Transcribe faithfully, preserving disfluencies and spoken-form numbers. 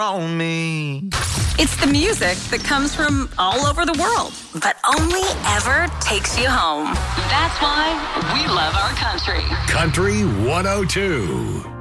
on me. It's the music that comes from all over the world, but only ever takes you home. That's why we love our country. Country one oh two.